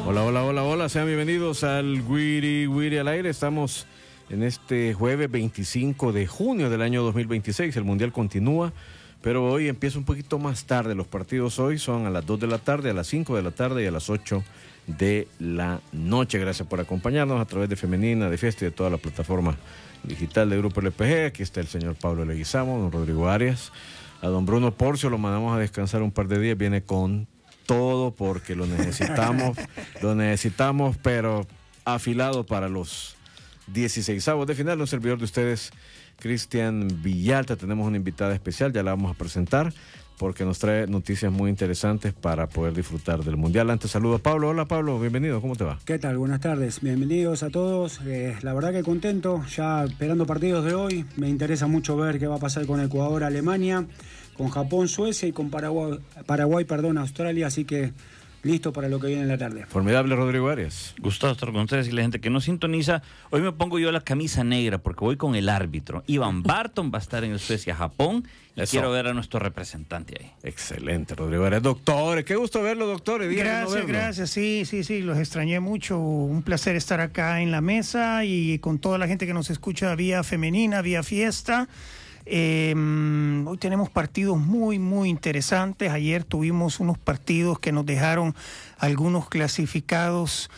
Hola, hola, hola, hola, sean bienvenidos al Wiri Wiri al aire. Estamos en este jueves 25 de junio del año 2026. El Mundial continúa, pero hoy empieza un poquito más tarde. Los partidos hoy son a las 2 de la tarde, a las 5 de la tarde y a las 8 de la noche. Gracias por acompañarnos a través de Femenina, de Fiesta y de toda la plataforma digital de Grupo LPG. Aquí está el señor Pablo Leguizamo, don Rodrigo Arias. A don Bruno Porcio lo mandamos a descansar un par de días. Viene con todo porque lo necesitamos, pero afilado para los 16avos de final. Un servidor de ustedes, Cristian Villalta. Tenemos una invitada especial, ya la vamos a presentar porque nos trae noticias muy interesantes para poder disfrutar del Mundial. Antes saludo a Pablo. Hola Pablo, bienvenido, ¿cómo te va? ¿Qué tal? Buenas tardes, bienvenidos a todos. La verdad que contento, ya esperando partidos de hoy. Me interesa mucho ver qué va a pasar con Ecuador, Alemania, con Japón, Suecia y con Paraguay, Australia, así que listo para lo que viene en la tarde. Formidable, Rodrigo Arias. Gustavo estar con ustedes y la gente que nos sintoniza. Hoy me pongo yo la camisa negra porque voy con el árbitro. Iván Barton va a estar en Suecia-Japón y quiero ver a nuestro representante ahí. Excelente, Rodrigo Arias. Doctores, qué gusto verlo, doctores. Gracias. Sí, los extrañé mucho. Un placer estar acá en la mesa y con toda la gente que nos escucha vía Femenina, vía Fiesta. Hoy tenemos partidos muy interesantes. Ayer tuvimos unos partidos que nos dejaron algunos clasificados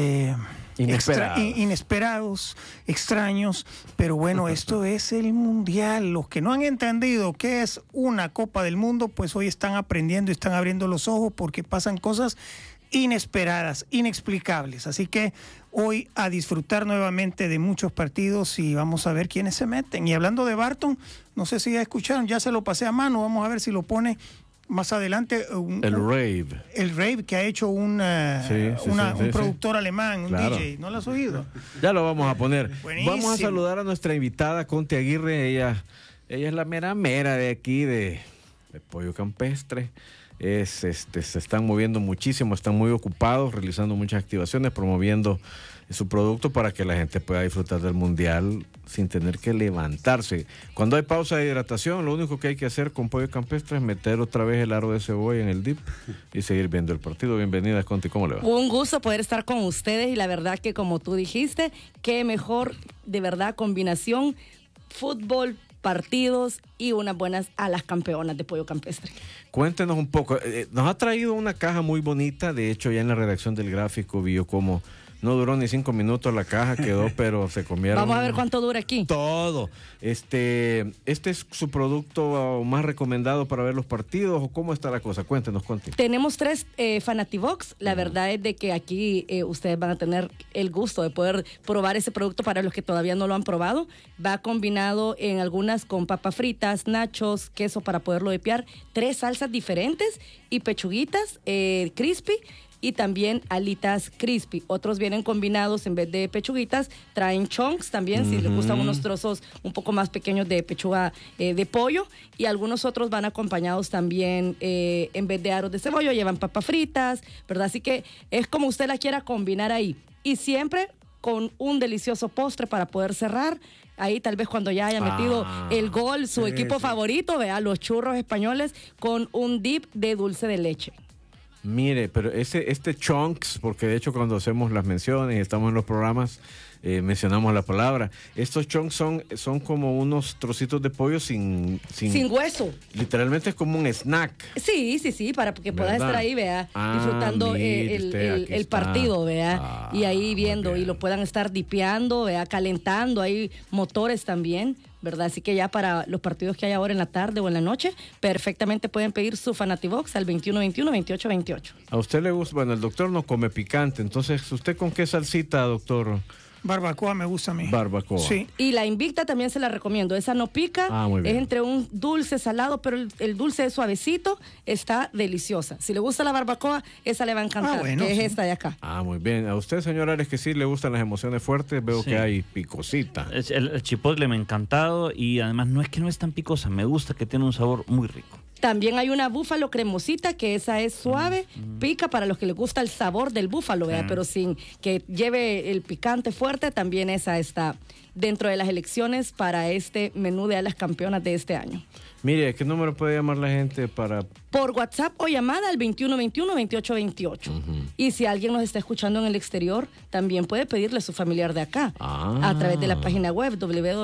inesperados, extraños, pero bueno, esto es el Mundial. Los que no han entendido qué es una Copa del Mundo, pues hoy están aprendiendo y están abriendo los ojos porque pasan cosas inesperadas, inexplicables. Así que hoy a disfrutar nuevamente de muchos partidos y vamos a ver quiénes se meten. Y hablando de Barton, no sé si ya escucharon, ya se lo pasé a mano, vamos a ver si lo pone más adelante. El Rave que ha hecho un productor alemán, un DJ. ¿No lo has oído? Ya lo vamos a poner. Buenísimo. Vamos a saludar a nuestra invitada, Conti Aguirre. Ella es la mera de aquí, de Pollo Campestre. Se están moviendo muchísimo, están muy ocupados, realizando muchas activaciones, promoviendo su producto para que la gente pueda disfrutar del Mundial sin tener que levantarse. Cuando hay pausa de hidratación, lo único que hay que hacer con Pollo Campestre es meter otra vez el aro de cebolla en el dip y seguir viendo el partido. Bienvenida, Conti, ¿cómo le va? Un gusto poder estar con ustedes y la verdad que como tú dijiste, qué mejor de verdad combinación, fútbol, partidos y unas buenas a las campeonas de Pollo Campestre. Cuéntenos un poco, nos ha traído una caja muy bonita, de hecho ya en la redacción del gráfico vio cómo no duró ni 5 minutos la caja, quedó, pero se comieron. Vamos a ver cuánto dura aquí. Todo. Este es su producto más recomendado para ver los partidos, ¿o cómo está la cosa? Cuéntenos, Conti. Tenemos 3 Fanatibox. La verdad es de que aquí ustedes van a tener el gusto de poder probar ese producto para los que todavía no lo han probado. Va combinado en algunas con papas fritas, nachos, queso para poderlo depiar, 3 salsas diferentes y pechuguitas crispy. Y también alitas crispy. Otros vienen combinados, en vez de pechuguitas, traen chunks también, si les gustan unos trozos un poco más pequeños de pechuga de pollo. Y algunos otros van acompañados también, en vez de aros de cebolla, llevan papas fritas, ¿verdad? Así que es como usted la quiera combinar ahí. Y siempre con un delicioso postre para poder cerrar. Ahí tal vez cuando ya haya metido el gol, su equipo favorito, vea, los churros españoles con un dip de dulce de leche. Mire, pero este chunks, porque de hecho cuando hacemos las menciones y estamos en los programas, mencionamos la palabra. Estos chunks son como unos trocitos de pollo sin hueso. Literalmente es como un snack. Sí, para que puedas estar ahí, vea, disfrutando el partido, vea, y ahí viendo, y lo puedan estar dipeando, vea, calentando, hay motores también, ¿verdad? Así que ya para los partidos que hay ahora en la tarde o en la noche, perfectamente pueden pedir su Fanatibox al 2121-2828. ¿A usted le gusta? Bueno, el doctor no come picante, entonces, ¿usted con qué salsita, doctor? Barbacoa me gusta a mí. Barbacoa. Sí. Y la Invicta también se la recomiendo. Esa no pica, muy bien. Es entre un dulce salado, pero el dulce es suavecito, está deliciosa. Si le gusta la barbacoa, esa le va a encantar, que es esta de acá. Muy bien. A usted, señor Ares, que sí le gustan las emociones fuertes, veo que hay picosita. El chipotle me ha encantado y además no es tan picosa, me gusta que tiene un sabor muy rico. También hay una búfalo cremosita, que esa es suave, pica para los que les gusta el sabor del búfalo, ¿verdad? Pero sin que lleve el picante fuerte, también esa está dentro de las elecciones para este menú de las campeonas de este año. Mire, ¿qué número puede llamar la gente para por WhatsApp o llamada al 2121-2828. Y si alguien nos está escuchando en el exterior, también puede pedirle a su familiar de acá a través de la página web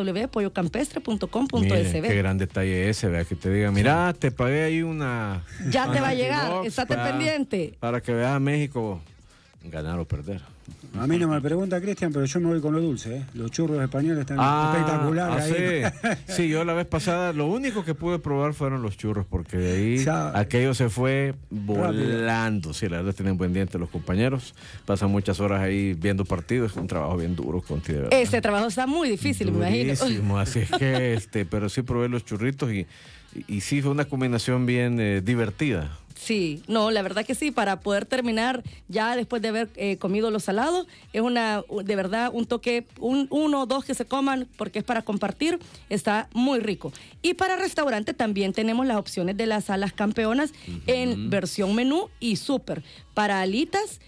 www.pollocampestre.com.sb. Qué gran detalle ese, vea, que te diga, mira, te pagué ahí una... Ya te va a llegar, estate pendiente. Para que veas a México ganar o perder. A mí no me pregunta Cristian, pero yo me voy con lo dulce, ¿eh? Los churros españoles están espectaculares ahí. Sí, yo la vez pasada lo único que pude probar fueron los churros, porque de ahí aquello se fue volando. Sí, la verdad tienen buen diente los compañeros. Pasan muchas horas ahí viendo partidos. Es un trabajo bien duro, Conti, de verdad. Este trabajo está muy difícil, me imagino. Así es que, pero sí probé los churritos y sí fue una combinación bien divertida. Sí, no, la verdad que sí, para poder terminar ya después de haber comido los salados, es de verdad un toque, uno o dos que se coman porque es para compartir, está muy rico. Y para restaurante también tenemos las opciones de las salas campeonas en versión menú y súper. Para alitas,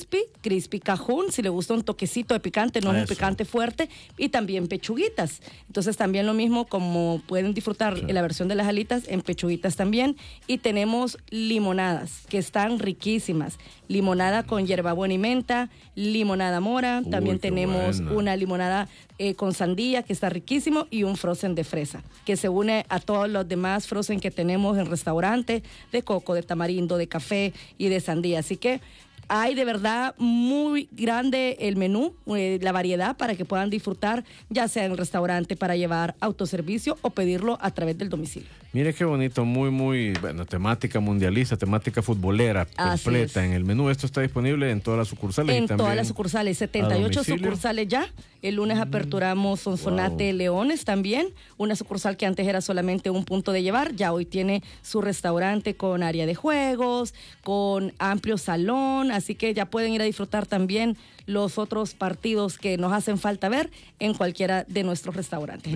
crispy cajún, si le gusta un toquecito de picante, no es un picante fuerte, y también pechuguitas. Entonces también lo mismo, como pueden disfrutar en la versión de las alitas, en pechuguitas también. Y tenemos limonadas, que están riquísimas. Limonada con hierbabuena y menta, limonada mora, también tenemos una limonada con sandía, que está riquísimo, y un frozen de fresa, que se une a todos los demás frozen que tenemos en restaurante, de coco, de tamarindo, de café y de sandía. Así que hay de verdad muy grande el menú, la variedad para que puedan disfrutar, ya sea en el restaurante para llevar autoservicio o pedirlo a través del domicilio. Mire qué bonito, muy, bueno, temática mundialista, temática futbolera completa en el menú. Esto está disponible en todas las sucursales. En todas las sucursales, 78 sucursales ya. El lunes aperturamos Sonsonate Leones también, una sucursal que antes era solamente un punto de llevar, ya hoy tiene su restaurante con área de juegos, con amplio salón, así que ya pueden ir a disfrutar también los otros partidos que nos hacen falta ver en cualquiera de nuestros restaurantes.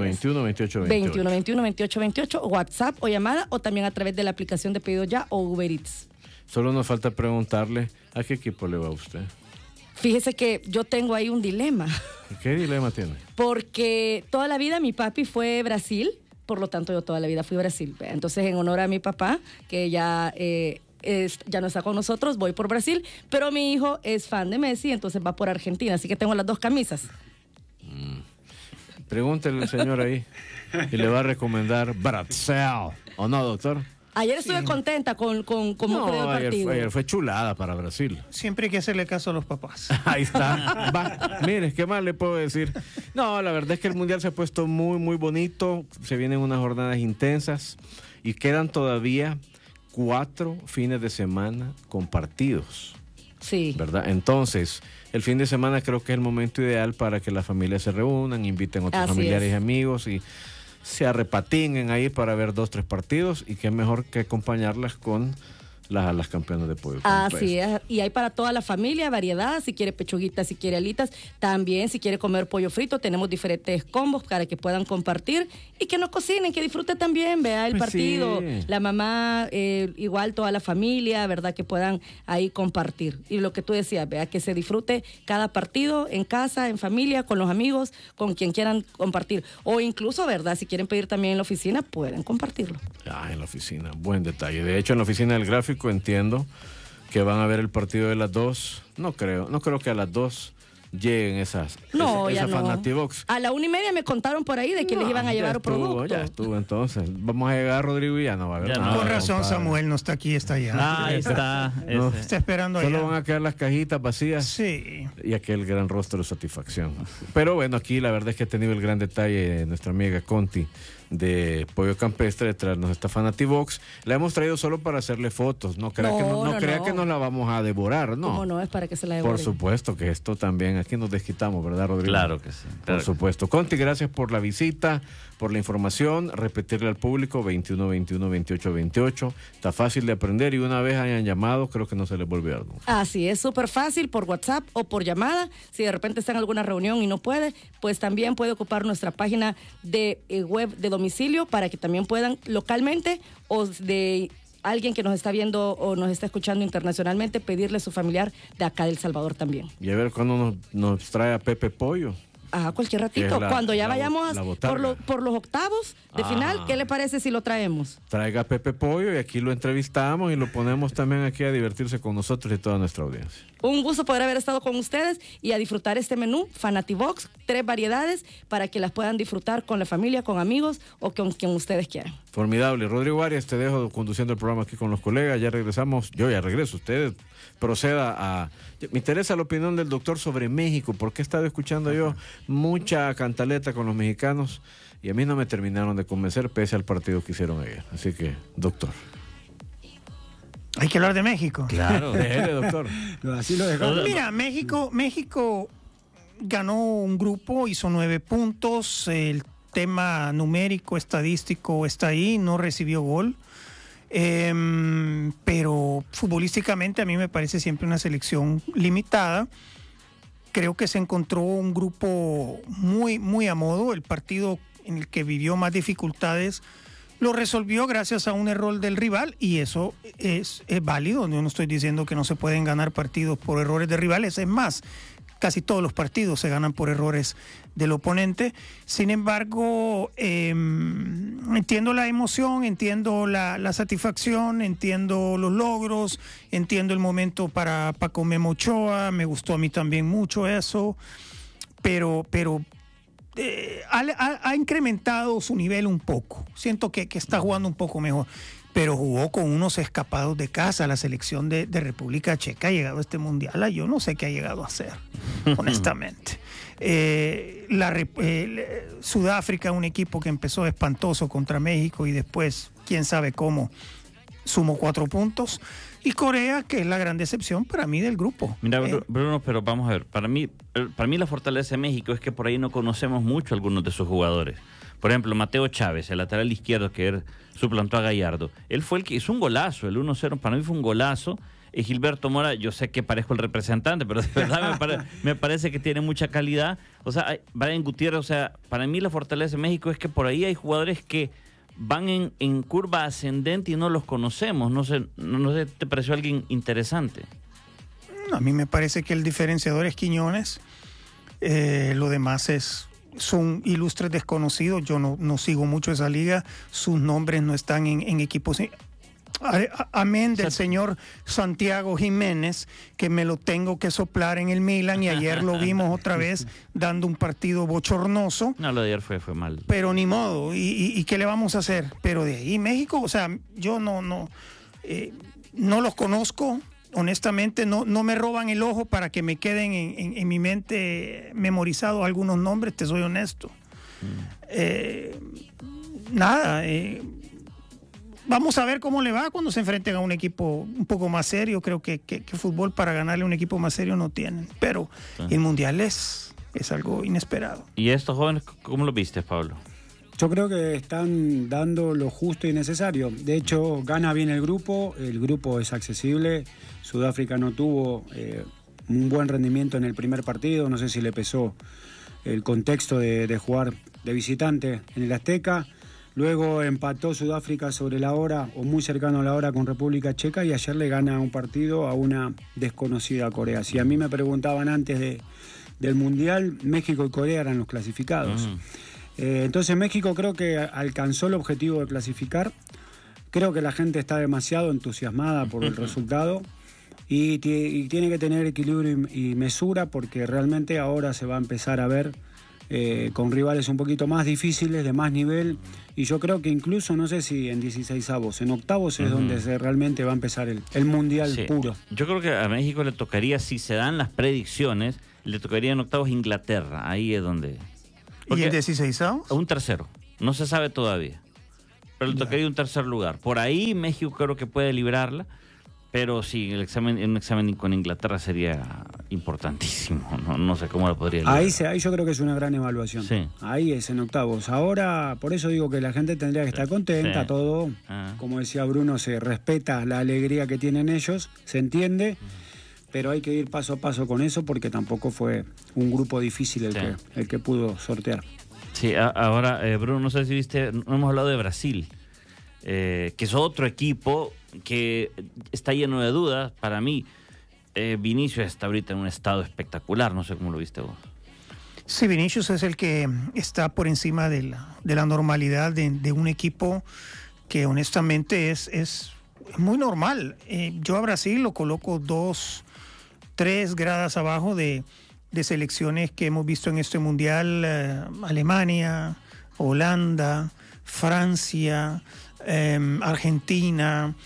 21-21-28-28. WhatsApp o llamada, o también a través de la aplicación de Pedido Ya o Uber Eats. Solo nos falta preguntarle, ¿a qué equipo le va usted? Fíjese que yo tengo ahí un dilema. ¿Qué dilema tiene? Porque toda la vida mi papi fue Brasil, por lo tanto yo toda la vida fui Brasil. Entonces, en honor a mi papá, que ya no está con nosotros, voy por Brasil, pero mi hijo es fan de Messi, entonces va por Argentina, así que tengo las dos camisas. Pregúntele al señor ahí y le va a recomendar Brasil, ¿o no, doctor? Ayer estuve contenta con cómo quedó el partido. Ayer fue chulada para Brasil. Siempre hay que hacerle caso a los papás. Ahí está. Mire, ¿qué más le puedo decir? No, la verdad es que el Mundial se ha puesto muy bonito. Se vienen unas jornadas intensas y quedan todavía 4 fines de semana compartidos. Sí. ¿Verdad? Entonces, el fin de semana creo que es el momento ideal para que las familias se reúnan, inviten a otros familiares y amigos y se arrepatinguen ahí para ver 2-3 partidos, y qué mejor que acompañarlas con las campeonas de pollo. Así es, y hay para toda la familia variedad, si quiere pechuguitas, si quiere alitas, también si quiere comer pollo frito, tenemos diferentes combos para que puedan compartir y que no cocinen, que disfruten también, vea el partido, la mamá, igual toda la familia, verdad, que puedan ahí compartir. Y lo que tú decías, vea, que se disfrute cada partido en casa, en familia, con los amigos, con quien quieran compartir, o incluso, verdad, si quieren pedir también en la oficina, pueden compartirlo. En la oficina, buen detalle. De hecho, en la oficina del gráfico entiendo que van a ver el partido de las 2. No creo que a las 2 lleguen esas Fanatibox. A la 1:30 me contaron por ahí de que les iban a llevar producto. Ya estuvo, entonces. Vamos a llegar a Rodrigo y ya no va a haber nada. Con razón, compadre. Samuel no está aquí, está allá. Ahí está. Está esperando allá. Solo van a quedar las cajitas vacías. Sí. Y aquel gran rostro de satisfacción. Pero bueno, aquí la verdad es que ha tenido el gran detalle de nuestra amiga Conti de Pollo Campestre de traernos esta Fanatibox. La hemos traído solo para hacerle fotos. No crea que nos la vamos a devorar, ¿no? No, es para que se la devoren. Por supuesto que esto también, aquí nos desquitamos, ¿verdad, Rodrigo? Claro que sí. Por supuesto. Conti, gracias por la visita, por la información. Repetirle al público, 21-21-28-28. Está fácil de aprender y una vez hayan llamado, creo que no se les vuelve a olvidar. Así es, súper fácil, por WhatsApp o por llamada. Si de repente está en alguna reunión y no puede, pues también puede ocupar nuestra página de web de domicilio para que también puedan localmente o de alguien que nos está viendo o nos está escuchando internacionalmente pedirle a su familiar de acá de El Salvador también. Y a ver cuándo nos trae a Pepe Pollo. Cualquier ratito. Cuando ya vayamos por los octavos de final, ¿qué le parece si lo traemos? Traiga a Pepe Pollo y aquí lo entrevistamos y lo ponemos también aquí a divertirse con nosotros y toda nuestra audiencia. Un gusto poder haber estado con ustedes y a disfrutar este menú Fanatibox, 3 variedades para que las puedan disfrutar con la familia, con amigos o con quien ustedes quieran. Formidable. Rodrigo Arias, te dejo conduciendo el programa aquí con los colegas. Ya regresamos. Yo ya regreso. Ustedes proceda a... Me interesa la opinión del doctor sobre México, porque he estado escuchando yo mucha cantaleta con los mexicanos y a mí no me terminaron de convencer pese al partido que hicieron ayer. Así que, doctor. Hay que hablar de México. Claro, déjele, doctor. Así lo dejamos. Mira, México ganó un grupo, hizo 9 puntos. El tema numérico, estadístico está ahí, no recibió gol. Pero futbolísticamente a mí me parece siempre una selección limitada. Creo que se encontró un grupo muy a modo. El partido en el que vivió más dificultades lo resolvió gracias a un error del rival y eso es válido. Yo no estoy diciendo que no se pueden ganar partidos por errores de rivales, es más, casi todos los partidos se ganan por errores del oponente. Sin embargo, entiendo la emoción, entiendo la satisfacción, entiendo los logros, entiendo el momento para Paco Memo Ochoa, me gustó a mí también mucho eso, pero ha incrementado su nivel un poco. Siento que está jugando un poco mejor, pero jugó con unos escapados de casa. La selección de República Checa ha llegado a este mundial. Yo no sé qué ha llegado a hacer, honestamente. Sudáfrica, un equipo que empezó espantoso contra México y después, quién sabe cómo, sumó 4 puntos. Y Corea, que es la gran decepción para mí del grupo. Mira, Bruno, pero vamos a ver. Para mí la fortaleza de México es que por ahí no conocemos mucho a algunos de sus jugadores. Por ejemplo, Mateo Chávez, el lateral izquierdo que suplantó a Gallardo. Él fue el que hizo un golazo, el 1-0. Para mí fue un golazo. Y Gilberto Mora, yo sé que parezco el representante, pero de verdad me parece que tiene mucha calidad. O sea, Brian Gutiérrez, o sea, para mí la fortaleza de México es que por ahí hay jugadores que van en curva ascendente y no los conocemos. No sé, ¿te pareció alguien interesante? A mí me parece que el diferenciador es Quiñones. Lo demás son ilustres desconocidos. Yo no sigo mucho esa liga. Sus nombres no están en equipos. Amén del señor Santiago Jiménez, que me lo tengo que soplar en el Milan y ayer lo vimos otra vez dando un partido bochornoso. No, lo de ayer fue mal. Pero ni modo, ¿y qué le vamos a hacer? Pero de ahí México, o sea, yo no los conozco, honestamente, no me roban el ojo para que me queden en mi mente memorizados algunos nombres, te soy honesto. Vamos a ver cómo le va cuando se enfrenten a un equipo un poco más serio. Creo que fútbol para ganarle a un equipo más serio no tienen. Pero el Mundial es algo inesperado. ¿Y estos jóvenes cómo lo viste, Pablo? Yo creo que están dando lo justo y necesario. De hecho, gana bien el grupo es accesible. Sudáfrica no tuvo un buen rendimiento en el primer partido. No sé si le pesó el contexto de jugar de visitante en el Azteca. Luego empató Sudáfrica sobre la hora o muy cercano a la hora con República Checa y ayer le gana un partido a una desconocida Corea. Si a mí me preguntaban antes del Mundial, México y Corea eran los clasificados. Entonces México creo que alcanzó el objetivo de clasificar. Creo que la gente está demasiado entusiasmada por el resultado y tiene que tener equilibrio y mesura porque realmente ahora se va a empezar a ver con rivales un poquito más difíciles, de más nivel, y yo creo que incluso, no sé si en 16avos, en octavos es donde realmente va a empezar el Mundial puro. Yo creo que a México le tocaría, si se dan las predicciones, le tocaría en octavos Inglaterra, ahí es donde... ¿Y en 16avos? Un tercero, no se sabe todavía, pero le tocaría un tercer lugar. Por ahí México creo que puede librarla, pero sí, un examen con Inglaterra sería importantísimo. No sé cómo lo podría lograr. Ahí yo creo que es una gran evaluación. Sí. Ahí es en octavos. Ahora, por eso digo que la gente tendría que estar contenta, todo. Como decía Bruno, se respeta la alegría que tienen ellos, se entiende, pero hay que ir paso a paso con eso porque tampoco fue un grupo difícil el que pudo sortear. Sí, ahora, Bruno, no sé si viste, no hemos hablado de Brasil, que es otro equipo que está lleno de dudas. Para mí, Vinicius está ahorita en un estado espectacular, no sé cómo lo viste vos. Sí, Vinicius es el que está por encima de la normalidad de un equipo que honestamente es muy normal. Yo a Brasil lo coloco 2, 3 gradas abajo de selecciones que hemos visto en este mundial, Alemania, Holanda, Francia, Argentina,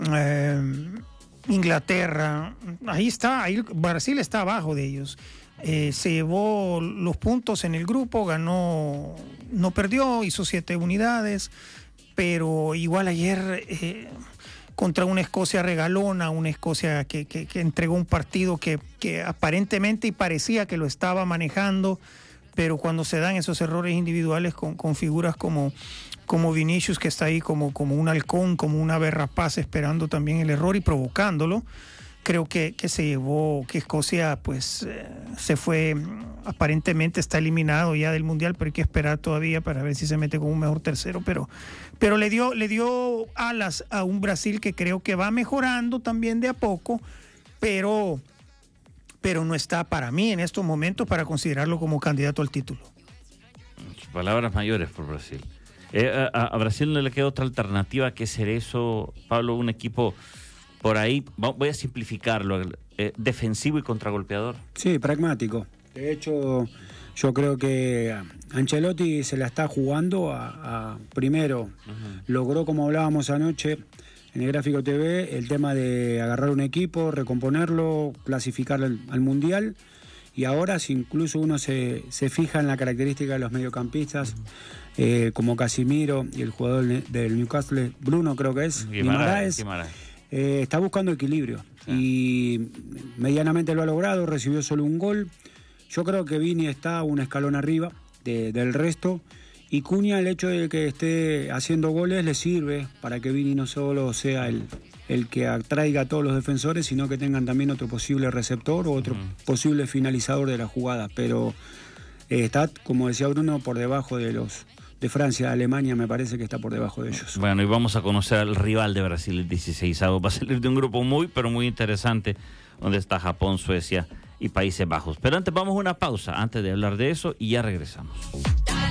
Inglaterra. Ahí Brasil está abajo de ellos. Se llevó los puntos en el grupo, ganó, no perdió, hizo 7 unidades, pero igual ayer contra una Escocia regalona, una Escocia que entregó un partido que aparentemente y parecía que lo estaba manejando, pero cuando se dan esos errores individuales con figuras como Vinicius, que está ahí como un halcón, como una ave rapaz, esperando también el error y provocándolo, creo que se llevó, que Escocia pues se fue, aparentemente está eliminado ya del Mundial, pero hay que esperar todavía para ver si se mete con un mejor tercero, pero le dio alas a un Brasil que creo que va mejorando también de a poco, pero no está para mí en estos momentos para considerarlo como candidato al título. Palabras mayores por Brasil. A Brasil no le queda otra alternativa que ser eso, Pablo, un equipo por ahí, voy a simplificarlo, defensivo y contragolpeador. Sí, pragmático. De hecho, yo creo que Ancelotti se la está jugando primero, logró, como hablábamos anoche en el Gráfico TV, el tema de agarrar un equipo, recomponerlo, clasificarlo al Mundial, y ahora si incluso uno se fija en la característica de los mediocampistas, como Casimiro y el jugador del Newcastle, Bruno creo que es, Guimaraes. Está buscando equilibrio, sí. Y medianamente lo ha logrado, recibió solo un gol. Yo creo que Vini está un escalón arriba del resto, y Cunha, el hecho de que esté haciendo goles le sirve para que Vini no solo sea el que atraiga a todos los defensores, sino que tengan también otro posible receptor o otro posible finalizador de la jugada, pero está, como decía Bruno, por debajo de Francia. Alemania me parece que está por debajo de ellos. Bueno, y vamos a conocer al rival de Brasil el 16avo. Va a salir de un grupo pero muy interesante, donde está Japón, Suecia y Países Bajos. Pero antes vamos a una pausa, antes de hablar de eso, y ya regresamos.